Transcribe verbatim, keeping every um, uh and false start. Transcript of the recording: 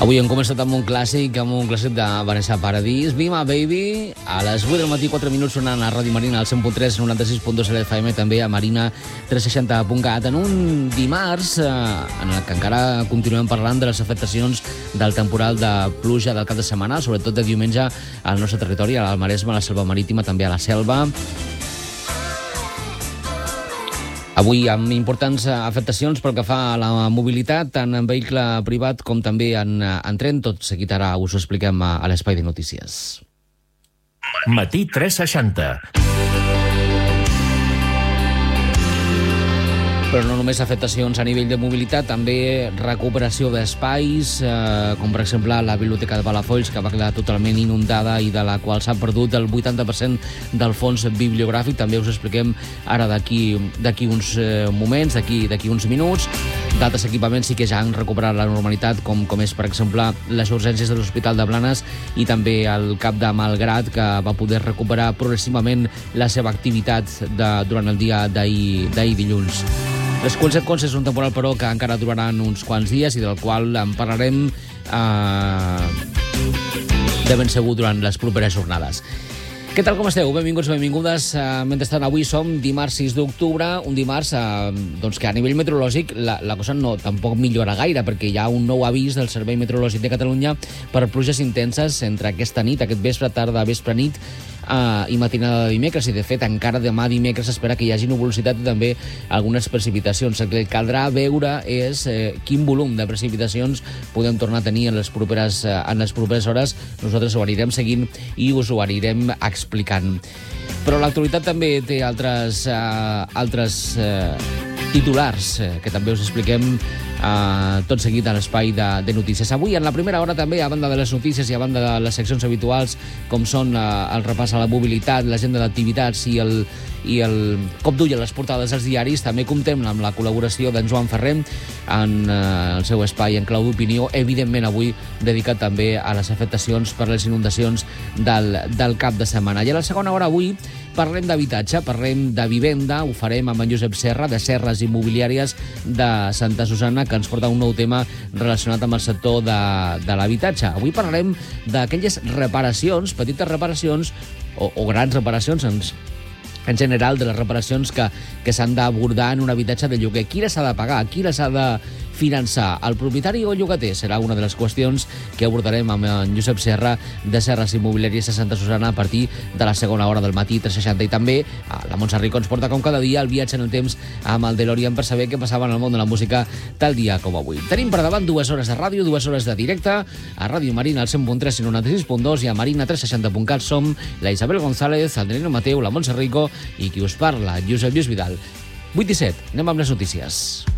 Avui hem començat amb un clàssic, amb un clàssic de Vanessa Paradis, Be My Baby, a les vuit del matí, quatre minuts sonant a Ràdio Marina, al cent punt tres, noranta-sis punt dos F M, també a Marina tres seixanta punt cat, en un dimarts eh, en el que encara continuem parlant de les afectacions del temporal de pluja del cap de setmana, sobretot de diumenge al nostre territori, al Maresme, a la Selva Marítima, també a la Selva. Avui amb importants afectacions pel que fa a la mobilitat, tant en vehicle privat com també en, en tren. Tot seguit ara us ho expliquem a, a l'espai de notícies. Matí tres seixanta. Però no només afectacions a nivell de mobilitat, també recuperació d'espais, eh, com per exemple la Biblioteca de Palafolls, que va quedar totalment inundada i de la qual s'ha perdut el vuitanta per cent del fons bibliogràfic. També us expliquem ara d'aquí d'aquí uns eh, moments, d'aquí d'aquí uns minuts. D'altres equipaments sí que ja han recuperat la normalitat, com, com és, per exemple, les urgències de l'Hospital de Blanes i també el CAP de Malgrat, que va poder recuperar progressivament la seva activitat de, durant el dia d'ahir d'ahir dilluns. Les conseqüències és un temporal, però, que encara duraran uns quants dies i del qual en parlarem eh, de ben segur durant les properes jornades. Què tal, com esteu? Benvinguts, benvingudes. Uh, mentrestant, avui som dimarts sis d'octubre, un dimarts uh, doncs que a nivell meteorològic la, la cosa no tampoc millora gaire, perquè hi ha un nou avís del Servei Meteorològic de Catalunya per pluges intenses entre aquesta nit, aquest vespre, tarda, vespre, nit, Uh, i matinada de dimecres, i de fet encara demà dimecres s'espera que hi hagi nuvolositat i també algunes precipitacions. El que caldrà veure és eh, quin volum de precipitacions podem tornar a tenir en les properes, eh, en les properes hores. Nosaltres ho anirem seguint i us ho anirem explicant. Però l'actualitat també té altres, uh, altres uh, titulars eh, que també us expliquem Uh, tot seguit a l'espai de, de notícies. Avui, en la primera hora, també, a banda de les notícies i a banda de les seccions habituals, com són uh, el repàs a la mobilitat, l'agenda d'activitats i el, i el cop d'ull a les portades dels diaris, també comptem amb la col·laboració d'en Joan Ferrer en uh, el seu espai en clau d'opinió, evidentment avui dedicat també a les afectacions per les inundacions del, del cap de setmana. I a la segona hora, avui, parlem d'habitatge, parlem de vivenda, ho farem amb en Josep Serra, de Serres Immobiliàries de Santa Susanna, que ens porta un nou tema relacionat amb el sector de, de l'habitatge. Avui parlarem d'aquelles reparacions, petites reparacions o, o grans reparacions, en, en general, de les reparacions que, que s'han d'abordar en un habitatge de lloguer. Qui les ha de pagar? Qui les ha de finançar? El propietari o el llogater? Serà una de les qüestions que abordarem amb en Josep Serra de Serres Immobiliàries de Santa Susanna a partir de la segona hora del matí tres seixanta. I també la Montse Rico ens porta com cada dia el viatge en el temps amb el DeLorean per saber què passava en el món de la música tal dia com avui. Tenim per davant dues hores de ràdio, dues hores de directe a Ràdio Marina al cent punt tres i noranta-sis punt dos i a Marina tres seixanta punt cat. Som la Isabel González, el Danilo Mateu, la Montse Rico i qui us parla, Josep Lluís Vidal. vuit i set, anem amb les notícies.